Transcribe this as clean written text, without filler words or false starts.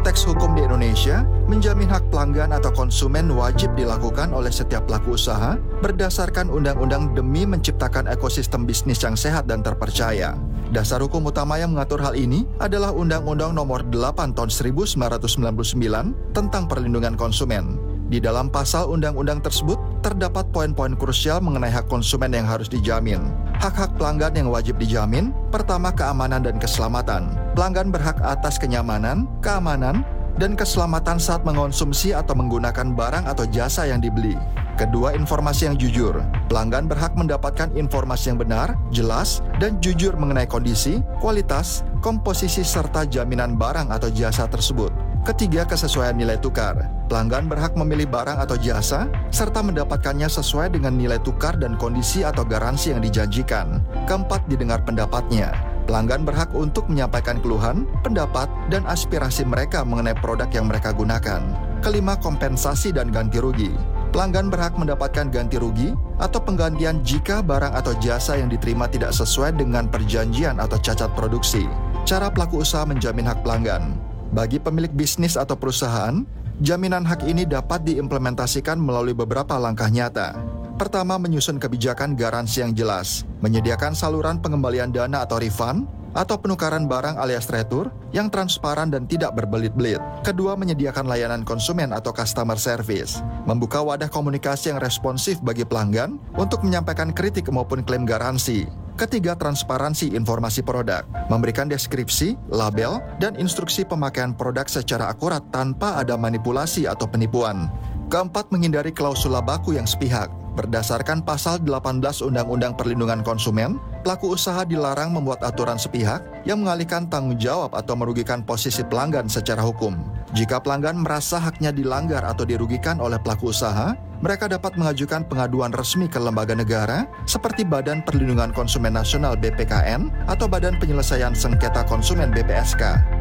konteks hukum di Indonesia, menjamin hak pelanggan atau konsumen wajib dilakukan oleh setiap pelaku usaha berdasarkan undang-undang demi menciptakan ekosistem bisnis yang sehat dan terpercaya. Dasar hukum utama yang mengatur hal ini adalah Undang-Undang Nomor 8 Tahun 1999 tentang Perlindungan Konsumen. Di dalam pasal undang-undang tersebut, terdapat poin-poin krusial mengenai hak konsumen yang harus dijamin. Hak-hak pelanggan yang wajib dijamin, pertama keamanan dan keselamatan. Pelanggan berhak atas kenyamanan, keamanan, dan keselamatan saat mengonsumsi atau menggunakan barang atau jasa yang dibeli. Kedua, informasi yang jujur. Pelanggan berhak mendapatkan informasi yang benar, jelas, dan jujur mengenai kondisi, kualitas, komposisi, serta jaminan barang atau jasa tersebut. Ketiga, kesesuaian nilai tukar. Pelanggan berhak memilih barang atau jasa, serta mendapatkannya sesuai dengan nilai tukar dan kondisi atau garansi yang dijanjikan. Keempat, didengar pendapatnya. Pelanggan berhak untuk menyampaikan keluhan, pendapat, dan aspirasi mereka mengenai produk yang mereka gunakan. Kelima, kompensasi dan ganti rugi. Pelanggan berhak mendapatkan ganti rugi atau penggantian jika barang atau jasa yang diterima tidak sesuai dengan perjanjian atau cacat produksi. Cara pelaku usaha menjamin hak pelanggan. Bagi pemilik bisnis atau perusahaan, jaminan hak ini dapat diimplementasikan melalui beberapa langkah nyata. Pertama, menyusun kebijakan garansi yang jelas, menyediakan saluran pengembalian dana atau refund, atau penukaran barang alias retur yang transparan dan tidak berbelit-belit. Kedua, menyediakan layanan konsumen atau customer service, membuka wadah komunikasi yang responsif bagi pelanggan untuk menyampaikan kritik maupun klaim garansi. Ketiga, transparansi informasi produk, memberikan deskripsi, label, dan instruksi pemakaian produk secara akurat tanpa ada manipulasi atau penipuan. Keempat, menghindari klausula baku yang sepihak. Berdasarkan pasal 18 Undang-Undang Perlindungan Konsumen, pelaku usaha dilarang membuat aturan sepihak yang mengalihkan tanggung jawab atau merugikan posisi pelanggan secara hukum. Jika pelanggan merasa haknya dilanggar atau dirugikan oleh pelaku usaha, mereka dapat mengajukan pengaduan resmi ke lembaga negara seperti Badan Perlindungan Konsumen Nasional (BPKN) atau Badan Penyelesaian Sengketa Konsumen (BPSK).